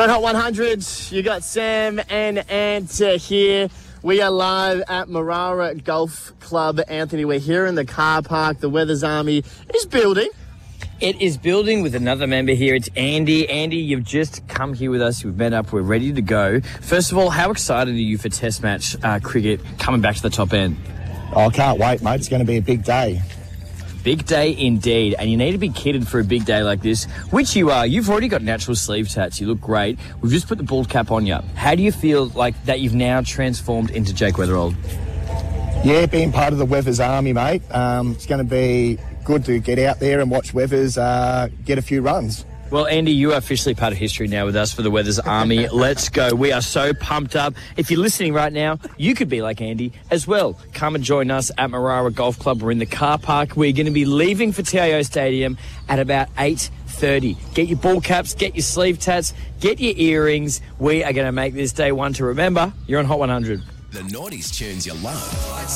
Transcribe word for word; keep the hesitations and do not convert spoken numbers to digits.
on Hot one hundred, you got Sam and Ant uh, here. We are live at Marara Golf Club. Anthony, we're here in the car park. The Weathers Army is building. It is building with another member here. It's Andy. Andy, you've just come here with us. We've met up. We're ready to go. First of all, how excited are you for Test match uh, cricket coming back to the top end? Oh, I can't wait, mate. It's going to be a big day. Big day indeed, and you need to be kitted for a big day like this, which you are. You've already got natural sleeve tats. You look great. We've just put the bald cap on you. How do you feel like that you've now transformed into Jake Weatherald? Yeah, being part of the Weathers Army, mate. Um, it's going to be good to get out there and watch Weathers uh, get a few runs. Well, Andy, you are officially part of history now with us for the Weathers Army. Let's go. We are so pumped up. If you're listening right now, you could be like Andy as well. Come and join us at Marara Golf Club. We're in the car park. We're going to be leaving for T I O Stadium at about eight thirty. Get your ball caps, get your sleeve tats, get your earrings. We are going to make this day one to remember. You're on Hot one hundred. The noughties tunes you love.